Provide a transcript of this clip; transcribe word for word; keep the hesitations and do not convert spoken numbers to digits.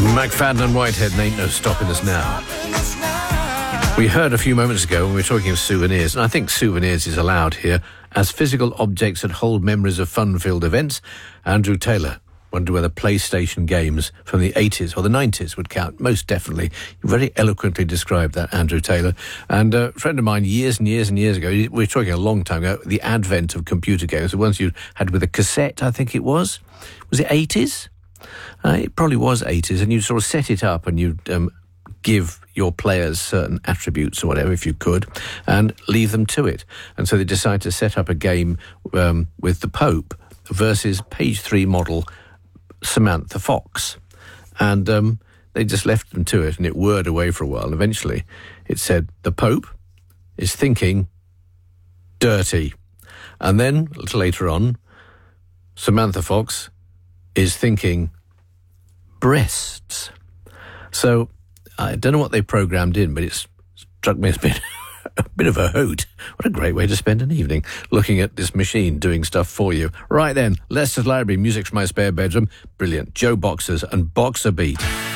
McFadden and Whitehead, and Ain't No Stopping Us Now. We heard a few moments ago when we were talking of souvenirs, and I think souvenirs is allowed here, as physical objects that hold memories of fun-filled events. Andrew Taylor wondered whether PlayStation games from the eighties or the nineties would count. Most definitely. You very eloquently described that, Andrew Taylor. And a friend of mine, years and years and years ago, we were talking a long time ago, the advent of computer games, the ones you had with a cassette, I think it was. Was it eighties? Uh, it probably was eighties, and you'd sort of set it up and you'd um, give your players certain attributes or whatever, if you could, and leave them to it. And so they decided to set up a game um, with the Pope versus page three model Samantha Fox. And um, they just left them to it, and it whirred away for a while. Eventually, it said, the Pope is thinking dirty. And then, a little later on, Samantha Fox is thinking breasts. So I don't know what they programmed in, but it's struck me as being a bit of a hoot. What a great way to spend an evening, looking at this machine doing stuff for you. Right then, Leicester's Library, music from my spare bedroom. Brilliant. Joe Boxers and Boxer Beat.